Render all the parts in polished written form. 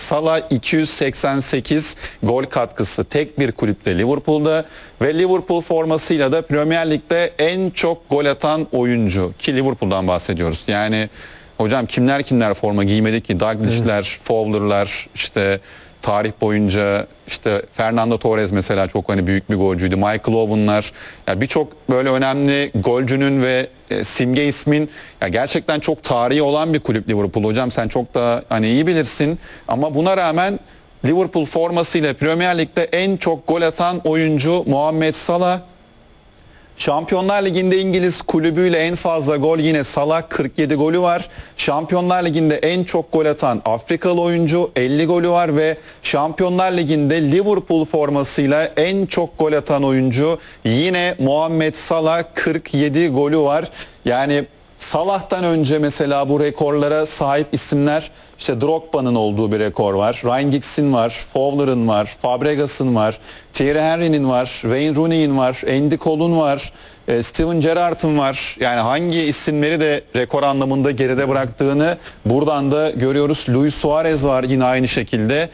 Salah 288 gol katkısı tek bir kulüpte Liverpool'da ve Liverpool formasıyla da Premier Lig'de en çok gol atan oyuncu ki Liverpool'dan bahsediyoruz. Yani hocam kimler forma giymedi ki? Dalglish'ler, Fowler'lar, işte tarih boyunca işte Fernando Torres mesela çok hani büyük bir golcüydü. Michael Owen'lar, ya birçok böyle önemli golcünün ve simge ismin ya gerçekten çok tarihi olan bir kulüp Liverpool. Hocam sen çok da hani iyi bilirsin ama buna rağmen Liverpool formasıyla Premier Lig'de en çok gol atan oyuncu Muhammed Salah. Şampiyonlar Ligi'nde İngiliz kulübüyle en fazla gol yine Salah, 47 golü var. Şampiyonlar Ligi'nde en çok gol atan Afrikalı oyuncu 50 golü var ve Şampiyonlar Ligi'nde Liverpool formasıyla en çok gol atan oyuncu yine Muhammed Salah, 47 golü var. Yani Salah'tan önce mesela bu rekorlara sahip isimler, işte Drogba'nın olduğu bir rekor var. Ryan Giggs'in var, Fowler'ın var, Fabregas'ın var, Thierry Henry'nin var, Wayne Rooney'in var, Andy Cole'un var, Steven Gerrard'ın var. Yani hangi isimleri de rekor anlamında geride bıraktığını buradan da görüyoruz. Luis Suarez var yine aynı şekilde.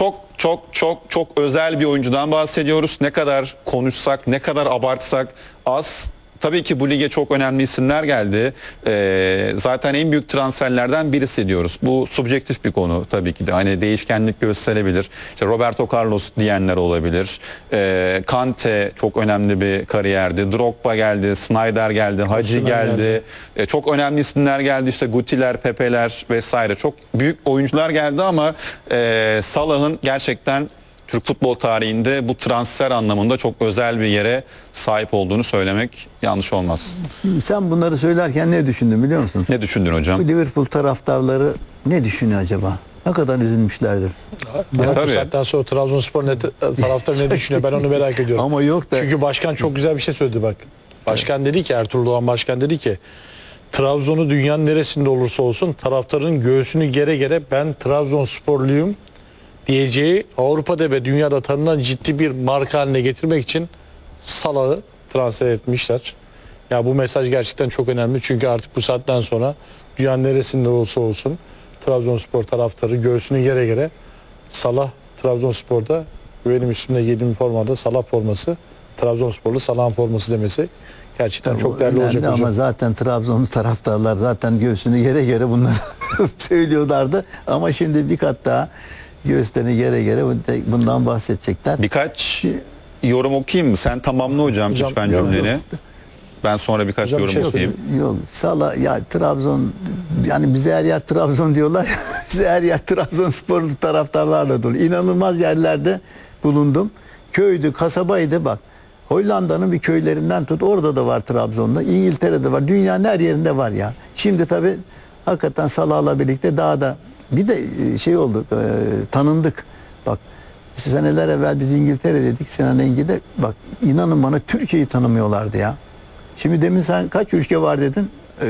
Çok özel bir oyuncudan bahsediyoruz. Ne kadar konuşsak, ne kadar abartsak az. Tabii ki bu lige çok önemli isimler geldi. Zaten en büyük transferlerden birisi diyoruz. Bu subjektif bir konu tabii ki de. Hani değişkenlik gösterebilir. İşte Roberto Carlos diyenler olabilir. Kante çok önemli bir kariyerdi. Drogba geldi, Snyder geldi, Hacı geldi. Çok önemli isimler geldi. İşte Gutiler, Pepe'ler vesaire. Çok büyük oyuncular geldi ama Salah'ın gerçekten Türk futbol tarihinde bu transfer anlamında çok özel bir yere sahip olduğunu söylemek yanlış olmaz. Sen bunları söylerken ne düşündün biliyor musun? Ne düşündün hocam? Bu Liverpool taraftarları ne düşünüyor acaba? Ne kadar üzülmüşlerdir. Bu saatten sonra Trabzonspor taraftarı ne düşünüyor? Ben onu merak ediyorum. Ama yok da. Çünkü başkan çok güzel bir şey söyledi bak. Başkan dedi ki, Ertuğrul Doğan Başkan dedi ki, Trabzon'u dünyanın neresinde olursa olsun taraftarın göğsünü gere gere ben Trabzonsporluyum diyeceği, Avrupa'da ve dünyada tanınan ciddi bir marka haline getirmek için Salah'ı transfer etmişler. Ya bu mesaj gerçekten çok önemli. Çünkü artık bu saatten sonra dünyanın neresinde olsa olsun Trabzonspor taraftarı göğsünü gere gere Salah Trabzonspor'da, benim üstümde giydiğim formada Salah forması, Trabzonsporlu Salah'ın forması demesi gerçekten Tabii çok değerli olacak hocam. Ama zaten Trabzonlu taraftarlar zaten göğsünü gere gere bunları söylüyorlardı. Ama şimdi bir kat daha göğüslerini gere gere bundan bahsedecekler. Birkaç yorum okuyayım mı? Sen tamamla hocam lütfen cümleni. Yok. Ben sonra birkaç hocam, yorum okuyayım. Yok Salah ya Trabzon, yani bize her yer Trabzon diyorlar. Bize her yer Trabzonspor taraftarlarla dolu. İnanılmaz yerlerde bulundum. Köydü, kasabaydı bak. Hollanda'nın bir köylerinden tut, orada da var Trabzon'da. İngiltere'de var. Dünyanın her yerinde var ya. Şimdi tabii hakikaten Salah'la birlikte daha da bir de şey oldu, tanındık. Bak seneler evvel biz İngiltere dedik, Sinan Engin'de bak inanın bana Türkiye'yi tanımıyorlardı ya. Şimdi demin sen kaç ülke var dedin?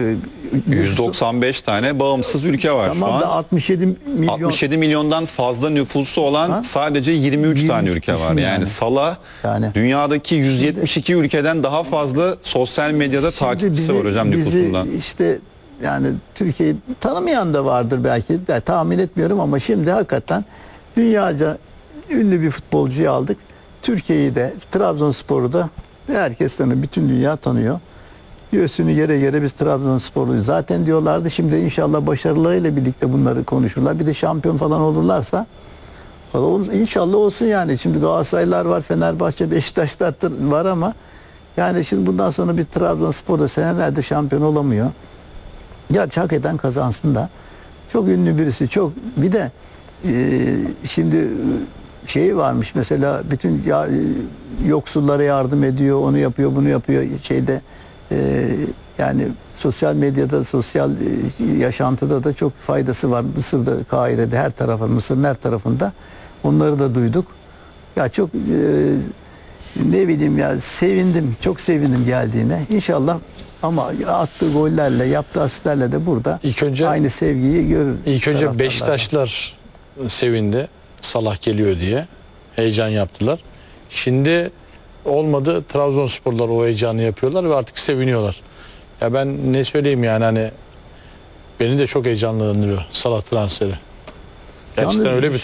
195 tane bağımsız ülke var tamam, şu an. Da 67 milyon. 67 milyondan fazla nüfusu olan sadece 23 tane ülke var. Yani Salah dünyadaki 172 ülkeden daha fazla sosyal medyada takipçisi var hocam nüfusundan. İşte yani Türkiye'yi tanımayan da vardır belki de, tahmin etmiyorum ama şimdi hakikaten dünyaca ünlü bir futbolcuyu aldık. Türkiye'yi de, Trabzonspor'u da herkes tanıyor, bütün dünya tanıyor. Göğsünü yere yere biz Trabzonsporluyuz zaten diyorlardı. Şimdi inşallah başarılarıyla birlikte bunları konuşurlar. Bir de şampiyon falan olurlarsa inşallah olsun yani. Şimdi Galatasaraylılar var, Fenerbahçe, Beşiktaşlar var ama yani şimdi bundan sonra bir Trabzonspor'da senelerde şampiyon olamıyor. Gerçi hak eden kazansın da. Çok ünlü birisi, çok. Bir de şimdi şey varmış mesela, bütün yoksullara yardım ediyor, onu yapıyor, bunu yapıyor şeyde, yani sosyal medyada, sosyal yaşantıda da çok faydası var. Mısır'da, Kahire'de, her tarafa, Mısır'ın her tarafında onları da duyduk. Ya çok ne bileyim ya, sevindim, çok sevindim geldiğine. İnşallah ama attığı gollerle, yaptığı asistlerle de burada aynı sevgiyi görür. İlk önce Beşiktaşlar sevindi, Salah geliyor diye heyecan yaptılar. Şimdi olmadı, Trabzonsporlar o heyecanı yapıyorlar ve artık seviniyorlar. Ya ben ne söyleyeyim yani, hani beni de çok heyecanlandırıyor Salah transferi. Gerçekten öyle bir